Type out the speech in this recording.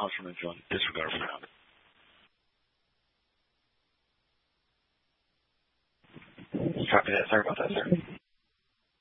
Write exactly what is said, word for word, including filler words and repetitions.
pause from info and disregard for now. Copy that. Sorry about that, sir.